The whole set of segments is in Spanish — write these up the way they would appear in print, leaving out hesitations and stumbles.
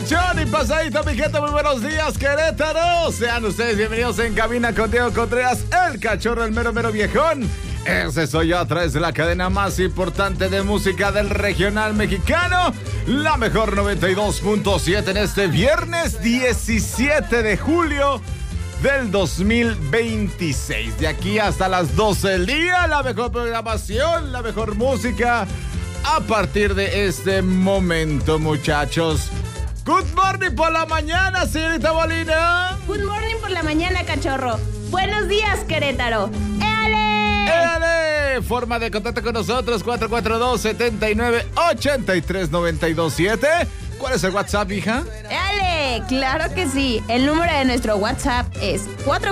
Pichón y pasadito, mi gente, muy buenos días, Querétaro. Sean ustedes bienvenidos en cabina con Diego Contreras, el cachorro, el mero viejón. Ese soy yo a través de la cadena más importante de música del regional mexicano, la mejor 92.7 en este viernes 17 de julio del 2026. De aquí hasta las 12 del día, la mejor programación, la mejor música a partir de este momento, muchachos. Good morning por la mañana, señorita Molina. Good morning por la mañana, cachorro. Buenos días, Querétaro. ¡Éale! ¡Éale! Forma de contacto con nosotros, 442-79-83-927. ¿Cuál es el WhatsApp, hija? ¡Éale! Claro que sí. El número de nuestro WhatsApp es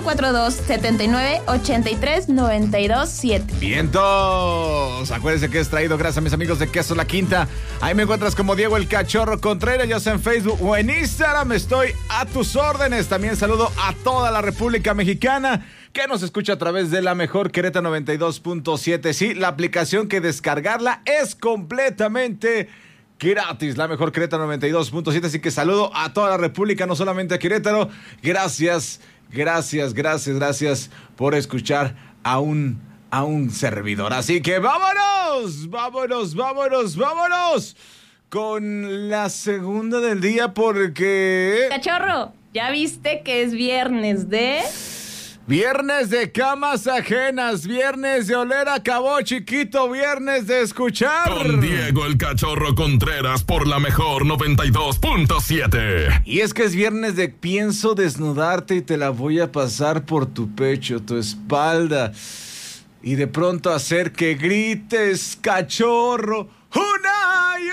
442-79-83-927. ¡Vientos! Acuérdense que es traído gracias a mis amigos de Queso La Quinta. Ahí me encuentras como Diego el Cachorro Contreras, ya sea en Facebook o en Instagram. Estoy a tus órdenes. También saludo a toda la República Mexicana que nos escucha a través de la mejor Querétaro 92.7. Sí, la aplicación que descargarla es completamente gratis, la mejor Querétaro 92.7, así que saludo a toda la República, no solamente a Querétaro. Gracias por escuchar a un servidor. Así que vámonos con la segunda del día porque... Cachorro, ¿ya viste que es viernes de...? Viernes de camas ajenas, viernes de oler a cabo chiquito, viernes de escuchar. Con Diego el Cachorro Contreras por la mejor 92.7. Y es que es viernes de pienso desnudarte y te la voy a pasar por tu pecho, tu espalda. Y de pronto hacer que grites, cachorro,